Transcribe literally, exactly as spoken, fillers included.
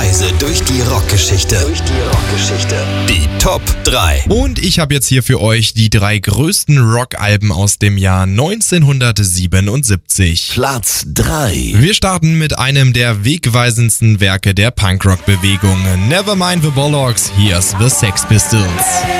Reise durch die Rockgeschichte. Durch die Rockgeschichte. Die Top drei. Und ich habe jetzt hier für euch die drei größten Rockalben aus dem Jahr neunzehnhundertsiebenundsiebzig. Platz drei. Wir starten mit einem der wegweisendsten Werke der Punkrock-Bewegung. Nevermind the Bollocks, here's the Sex Pistols.